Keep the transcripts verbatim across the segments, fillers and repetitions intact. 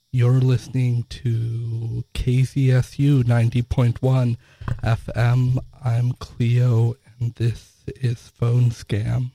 You're listening to K Z S U ninety point one F M. I'm Cleo, and this is Phone Scam.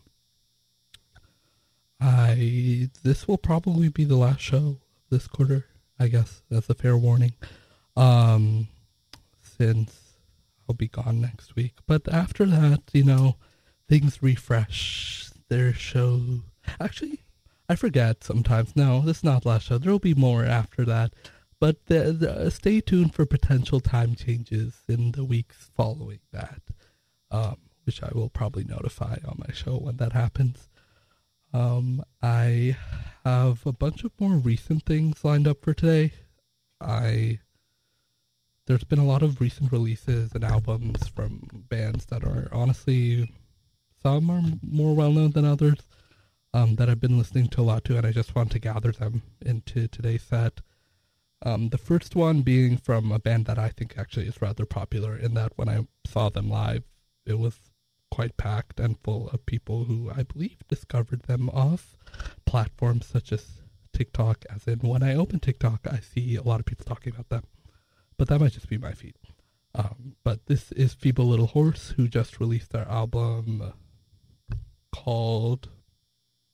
I this will probably be the last show this quarter, I guess. That's a fair warning. Um, since I'll be gone next week. But after that, you know, things refresh. Their show. Actually, I forget sometimes. No, this is not the last show. There will be more after that. But the, the, stay tuned for potential time changes in the weeks following that, um, which I will probably notify on my show when that happens. Um, I have a bunch of more recent things lined up for today. I There's been a lot of recent releases and albums from bands that are honestly, some are more well-known than others, um, that I've been listening to a lot to, and I just want to gather them into today's set. Um, the first one being from a band that I think actually is rather popular, in that when I saw them live, it was quite packed and full of people who I believe discovered them off platforms such as TikTok, as in when I open TikTok, I see a lot of people talking about them. But that might just be my feed. Um, but this is Feeble Little Horse, who just released their album called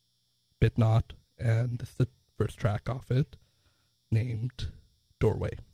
Bit Not, and this is the first track off it, named Doorway.